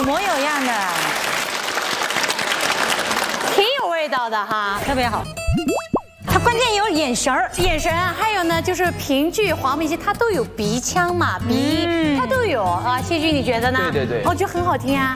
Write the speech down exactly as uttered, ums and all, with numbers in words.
模有样的，挺有味道的哈，特别好。它关键有眼神儿，眼神，还有呢就是评剧、黄梅戏，它都有鼻腔嘛，鼻它都有啊。谢军你觉得呢？ 对对对， 我觉得很好听啊。